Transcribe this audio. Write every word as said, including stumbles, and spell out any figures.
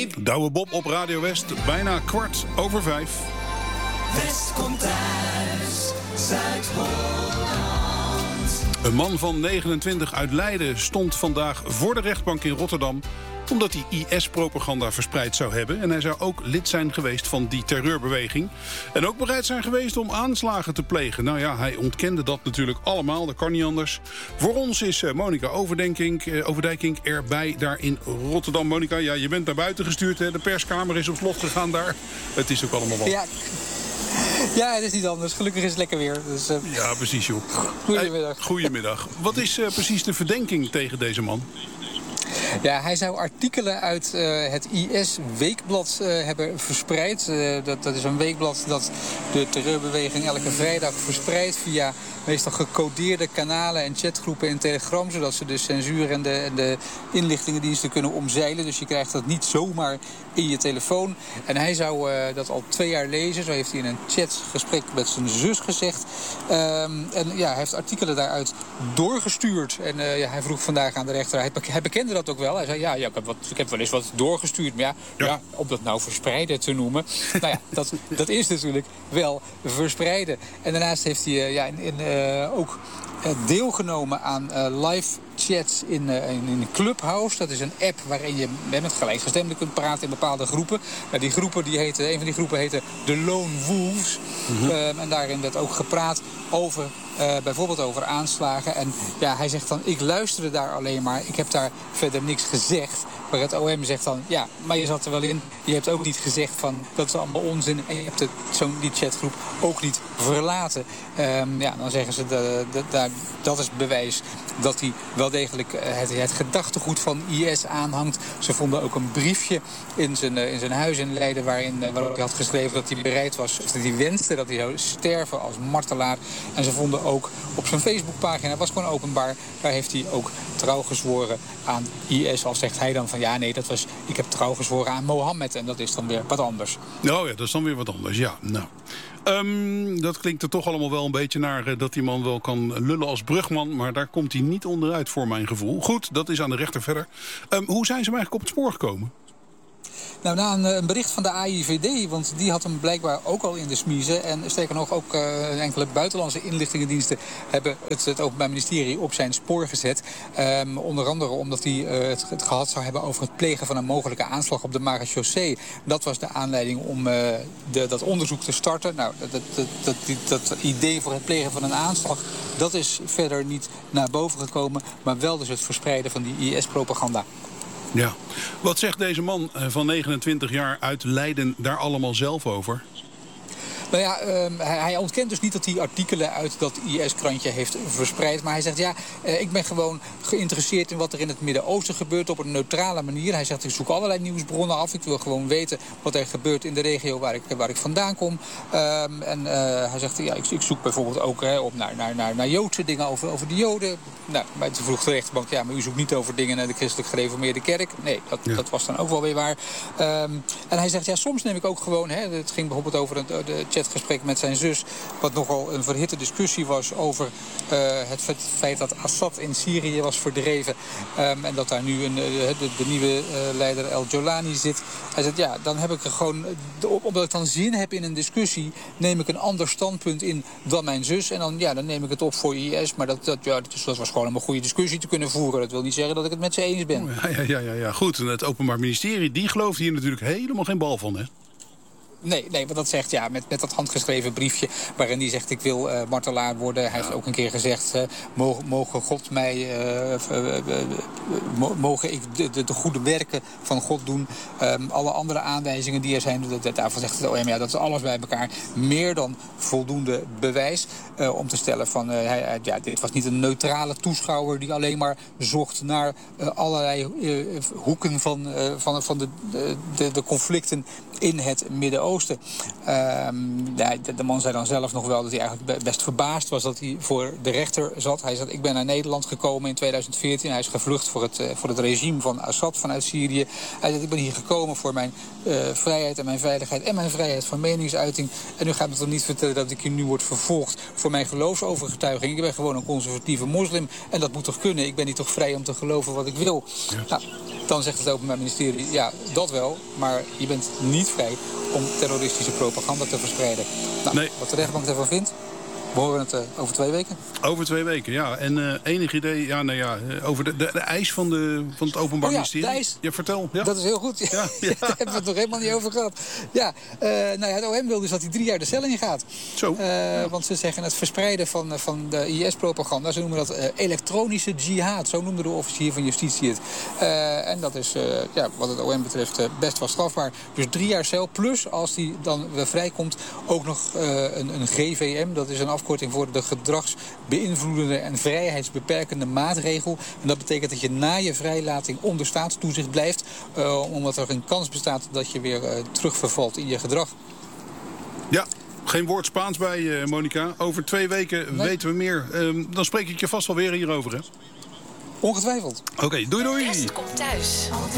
Douwe Bob op Radio West, bijna kwart over vijf. West komt thuis, Zuid-Holland. Een man van negenentwintig uit Leiden stond vandaag voor de rechtbank in Rotterdam omdat hij I S-propaganda verspreid zou hebben. En hij zou ook lid zijn geweest van die terreurbeweging. En ook bereid zijn geweest om aanslagen te plegen. Nou ja, hij ontkende dat natuurlijk allemaal. Dat kan niet anders. Voor ons is uh, Monica Overdijkink, uh, Overdijkink erbij daar in Rotterdam. Monica, ja, je bent naar buiten gestuurd. Hè? De perskamer is op slot gegaan daar. Het is ook allemaal wat. Ja. Ja, het is niet anders. Gelukkig is het lekker weer. Dus, uh... Ja, precies, joh. Goedemiddag. Hey, goedemiddag. Wat is uh, precies de verdenking tegen deze man? Ja, hij zou artikelen uit uh, het I S-weekblad uh, hebben verspreid. Uh, dat, dat is een weekblad dat de terreurbeweging elke vrijdag verspreidt via meestal gecodeerde kanalen en chatgroepen in Telegram, zodat ze de censuur en de, en de inlichtingendiensten kunnen omzeilen. Dus je krijgt dat niet zomaar in je telefoon. En hij zou uh, dat al twee jaar lezen. Zo heeft hij in een chatgesprek met zijn zus gezegd. Um, en ja, hij heeft artikelen daaruit doorgestuurd. En uh, ja, hij vroeg vandaag aan de rechter, hij, hij bekende dat ook wel. Hij zei, ja, ja ik, heb wat, ik heb wel eens wat doorgestuurd. Maar ja, ja. ja om dat nou verspreiden te noemen. Nou ja, dat, dat is natuurlijk wel verspreiden. En daarnaast heeft hij uh, ja, in, in, uh, ook uh, deelgenomen aan uh, live chats in, uh, in, in Clubhouse. Dat is een app waarin je met gelijkgestemden kunt praten in bepaalde groepen. Nou, die groepen, die heten, een van die groepen heette The Lone Wolves. Mm-hmm. Um, en daarin werd ook gepraat over Uh, bijvoorbeeld over aanslagen. En ja, hij zegt dan, ik luisterde daar alleen maar. Ik heb daar verder niks gezegd. Maar het O M zegt dan, ja, maar je zat er wel in. Je hebt ook niet gezegd van, dat is allemaal onzin. En je hebt het, zo'n, die chatgroep ook niet verlaten. Um, ja, dan zeggen ze, de, de, de, dat is bewijs dat hij wel degelijk het, het gedachtegoed van I S aanhangt. Ze vonden ook een briefje in zijn, in zijn huis in Leiden waarin, waarin hij had geschreven dat hij bereid was, dat hij wenste dat hij zou sterven als martelaar. En ze vonden ook op zijn Facebookpagina, was gewoon openbaar, daar heeft hij ook trouw gezworen aan I S. Al zegt hij dan van ja, nee, dat was, ik heb trouw gezworen aan Mohammed. En dat is dan weer wat anders. Nou ja, dat is dan weer wat anders, ja. Nou. Um, dat klinkt er toch allemaal wel een beetje naar uh, dat die man wel kan lullen als brugman. Maar daar komt hij niet onderuit voor mijn gevoel. Goed, dat is aan de rechter verder. Um, hoe zijn ze hem eigenlijk op het spoor gekomen? Nou, na een, een bericht van de A I V D, want die had hem blijkbaar ook al in de smiezen. En sterker nog, ook uh, enkele buitenlandse inlichtingendiensten hebben het, het Openbaar Ministerie op zijn spoor gezet. Um, onder andere omdat hij uh, het, het gehad zou hebben over het plegen van een mogelijke aanslag op de Marechaussee. Dat was de aanleiding om uh, de, dat onderzoek te starten. Nou, dat, dat, dat, dat, dat idee voor het plegen van een aanslag, dat is verder niet naar boven gekomen. Maar wel dus het verspreiden van die I S-propaganda. Ja. Wat zegt deze man van negenentwintig jaar uit Leiden daar allemaal zelf over? Nou ja, um, hij, hij ontkent dus niet dat hij artikelen uit dat I S-krantje heeft verspreid. Maar hij zegt, ja, uh, ik ben gewoon geïnteresseerd in wat er in het Midden-Oosten gebeurt op een neutrale manier. Hij zegt, ik zoek allerlei nieuwsbronnen af. Ik wil gewoon weten wat er gebeurt in de regio waar ik, waar ik vandaan kom. Um, en uh, hij zegt, ja, ik, ik zoek bijvoorbeeld ook hè, op naar, naar, naar, naar Joodse dingen over, over de Joden. Nou, maar toen vroeg de rechtbank, ja, maar u zoekt niet over dingen naar de christelijk gereformeerde kerk. Nee, dat, ja. dat was dan ook wel weer waar. Um, en hij zegt, ja, soms neem ik ook gewoon, hè, het ging bijvoorbeeld over een, de chatgesprek met zijn zus, wat nogal een verhitte discussie was over uh, het feit dat Assad in Syrië was verdreven. Um, en dat daar nu een, de, de nieuwe uh, leider El Jolani zit. Hij zegt, ja, dan heb ik er gewoon, omdat ik dan zin heb in een discussie, neem ik een ander standpunt in dan mijn zus. En dan, ja, dan neem ik het op voor I S. Maar dat, dat, ja, dat, is, dat was gewoon om een goede discussie te kunnen voeren. Dat wil niet zeggen dat ik het met ze eens ben. Ja, ja, ja, ja, ja. Goed, en het Openbaar Ministerie, die gelooft hier natuurlijk helemaal geen bal van, hè? Nee, nee, want dat zegt ja, met, met dat handgeschreven briefje waarin hij zegt ik wil uh, martelaar worden. Hij heeft ook een keer gezegd, uh, mogen, mogen God mij, uh, uh, uh, uh, mogen ik de, de, de goede werken van God doen. Um, alle andere aanwijzingen die er zijn, dat, dat, daarvan zegt het O M, ja, dat is alles bij elkaar meer dan voldoende bewijs uh, om te stellen van, uh, hij, ja, dit was niet een neutrale toeschouwer die alleen maar zocht naar uh, allerlei uh, hoeken van, uh, van, van de, de, de conflicten in het Midden-Oosten. Midden-Oosten. Um, ja, de, de man zei dan zelf nog wel dat hij eigenlijk best verbaasd was dat hij voor de rechter zat. Hij zei, ik ben naar Nederland gekomen in tweeduizend veertien. Hij is gevlucht voor het, uh, voor het regime van Assad vanuit Syrië. Hij zei, ik ben hier gekomen voor mijn uh, vrijheid en mijn veiligheid en mijn vrijheid van meningsuiting. En u gaat me toch niet vertellen dat ik hier nu word vervolgd voor mijn geloofsovertuiging. Ik ben gewoon een conservatieve moslim en dat moet toch kunnen. Ik ben niet toch vrij om te geloven wat ik wil. Ja. Nou, dan zegt het Openbaar Ministerie, ja, dat wel, maar je bent niet vrij om terroristische propaganda te verspreiden. Nou, nee. Wat de rechtbank ervan vindt, we horen het uh, over twee weken. Over twee weken, ja. En uh, enig idee, ja, nou ja, over de, de, de eis van, de, van het Openbaar oh ja, Ministerie. De eis. Ja, vertel. Ja. Dat is heel goed. Ja, ja. Daar hebben we het nog helemaal niet over gehad. Ja, uh, nou ja, het O M wil dus dat hij drie jaar de cel in gaat. Zo. Uh, ja. Want ze zeggen het verspreiden van, van de I S-propaganda, ze noemen dat uh, elektronische jihad. Zo noemde de officier van justitie het. Uh, en dat is, uh, ja, wat het O M betreft, uh, best wel strafbaar. Dus drie jaar cel, plus als hij dan weer vrijkomt, ook nog uh, een, een G V M. Dat is een afkorting voor de gedragsbeïnvloedende en vrijheidsbeperkende maatregel. En dat betekent dat je na je vrijlating onder staatstoezicht blijft. Uh, omdat er een kans bestaat dat je weer uh, terugvervalt in je gedrag. Ja. Geen woord Spaans bij, uh, Monica. Over twee weken nee. weten we meer. Um, dan spreek ik je vast wel weer hierover, hè? Ongetwijfeld. Oké, okay, doei doei. West komt thuis.